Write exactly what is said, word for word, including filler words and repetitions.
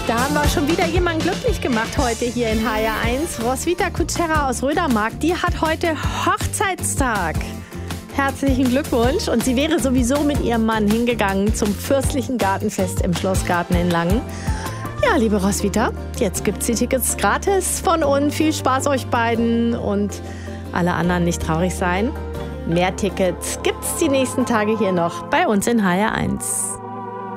Da haben wir schon wieder jemanden glücklich gemacht heute hier in H R eins. Roswitha Kutschera aus Rödermark, die hat heute Hochzeitstag. Herzlichen Glückwunsch. Und sie wäre sowieso mit ihrem Mann hingegangen zum fürstlichen Gartenfest im Schlossgarten in Langen. Ja, liebe Roswitha, jetzt gibt's die Tickets gratis von uns. Viel Spaß euch beiden und alle anderen nicht traurig sein. Mehr Tickets gibt's die nächsten Tage hier noch bei uns in H R eins.